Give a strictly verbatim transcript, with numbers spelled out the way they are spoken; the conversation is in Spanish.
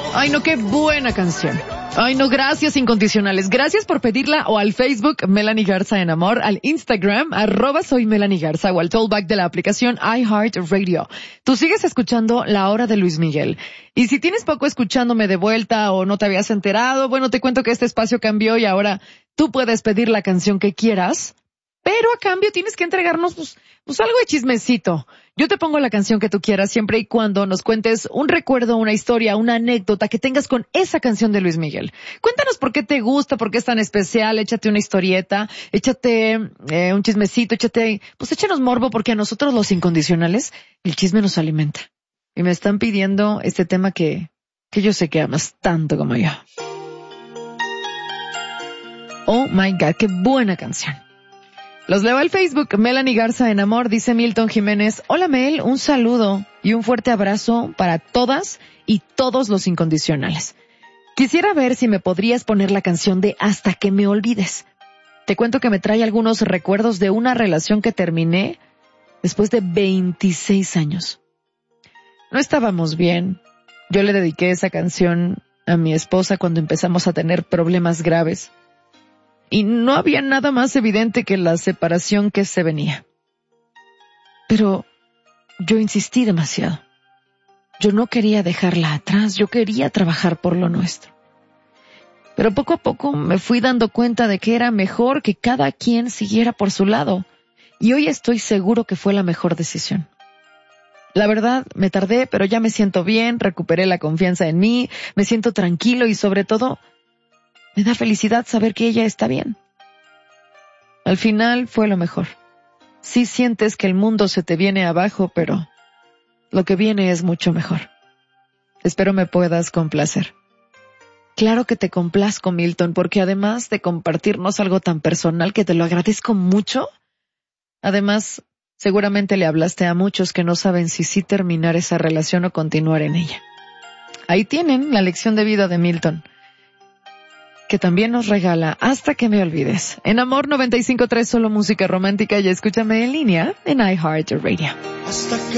Ay, no, qué buena canción. Ay, no, gracias incondicionales. Gracias por pedirla o al Facebook Melanie Garza en Amor, al Instagram arroba soy Melanie Garza o al tollback de la aplicación iHeartRadio. Tú sigues escuchando La Hora de Luis Miguel. Y si tienes poco escuchándome de vuelta o no te habías enterado, bueno, te cuento que este espacio cambió y ahora tú puedes pedir la canción que quieras, pero a cambio tienes que entregarnos pues, pues algo de chismecito. Yo te pongo la canción que tú quieras siempre y cuando nos cuentes un recuerdo, una historia, una anécdota que tengas con esa canción de Luis Miguel. Cuéntanos por qué te gusta, por qué es tan especial, échate una historieta, échate eh, un chismecito, échate, pues échanos morbo porque a nosotros los incondicionales el chisme nos alimenta. Y me están pidiendo este tema que, que yo sé que amas tanto como yo. Oh my God, qué buena canción. Los leo al Facebook, Melanie Garza en Amor, dice Milton Jiménez. Hola Mel, un saludo y un fuerte abrazo para todas y todos los incondicionales. Quisiera ver si me podrías poner la canción de Hasta que me olvides. Te cuento que me trae algunos recuerdos de una relación que terminé después de veintiséis años. No estábamos bien. Yo le dediqué esa canción a mi esposa cuando empezamos a tener problemas graves. Y no había nada más evidente que la separación que se venía. Pero yo insistí demasiado. Yo no quería dejarla atrás, yo quería trabajar por lo nuestro. Pero poco a poco me fui dando cuenta de que era mejor que cada quien siguiera por su lado. Y hoy estoy seguro que fue la mejor decisión. La verdad, me tardé, pero ya me siento bien, recuperé la confianza en mí, me siento tranquilo y sobre todo, me da felicidad saber que ella está bien. Al final fue lo mejor. Sí sientes que el mundo se te viene abajo, pero lo que viene es mucho mejor. Espero me puedas complacer. Claro que te complazco, Milton, porque además de compartirnos algo tan personal que te lo agradezco mucho, además, seguramente le hablaste a muchos que no saben si sí terminar esa relación o continuar en ella. Ahí tienen la lección de vida de Milton, que también nos regala Hasta que me olvides. En Amor noventa y cinco punto tres, solo música romántica, y escúchame en línea en iHeartRadio. Hasta que